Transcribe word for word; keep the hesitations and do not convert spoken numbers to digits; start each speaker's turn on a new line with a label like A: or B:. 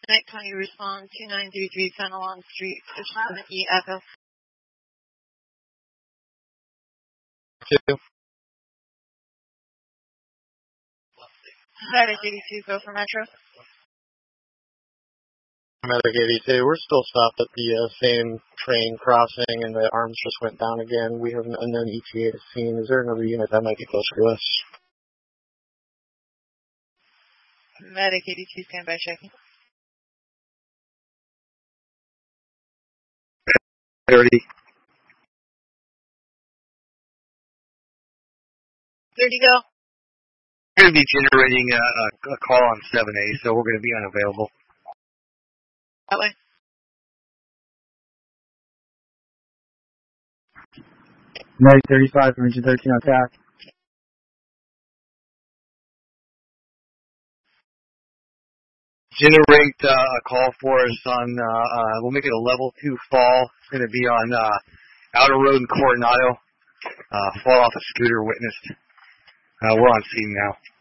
A: Night twenty, respond two nine three three Fenelon Street, seven E Echo.
B: Two.
A: Medic eighty-two, go for Metro.
B: Medic eighty-two, we're still stopped at the uh, same train crossing, and the arms just went down again. We have an unknown E T A to scene. Is there another unit that might be closer to us?
A: Medic eighty-two, standby checking.
B: thirty.
A: thirty, go.
C: We're going to be generating a, a, a call on seven A, so we're going to be unavailable.
A: That way.
D: Medic thirty-five from Engine thirteen on tack.
C: Generate uh, a call for us on, uh, uh, we'll make it a level two fall. It's going to be on uh, Outer Road in Coronado. Uh, fall off a scooter witnessed. Uh, we're on scene now.